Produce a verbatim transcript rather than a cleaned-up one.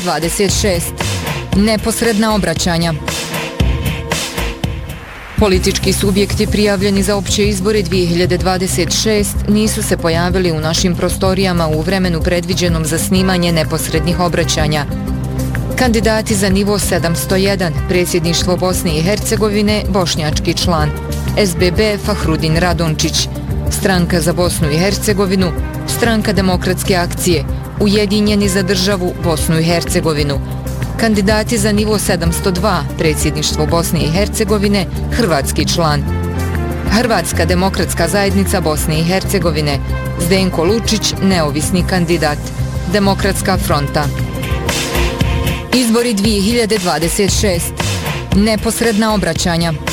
dvadeset šest. Neposredna obraćanja. Politički subjekti prijavljeni za opće izbore dvije hiljade dvadeset šeste nisu se pojavili u našim prostorijama u vremenu predviđenom za snimanje neposrednih obraćanja. Kandidati za nivo sedamsto jedan, predsjedništvo Bosne i Hercegovine, bošnjački član, S B B Fahrudin Radončić, Stranka za Bosnu i Hercegovinu, Stranka demokratske akcije, Ujedinjeni za državu Bosnu i Hercegovinu. Kandidati za nivo sedamsto dva, predsjedništvo Bosne i Hercegovine, hrvatski član, Hrvatska demokratska zajednica Bosne i Hercegovine, Zdenko Lučić, neovisni kandidat, Demokratska fronta. Izbori dvije hiljade dvadeset šeste. Neposredna obraćanja.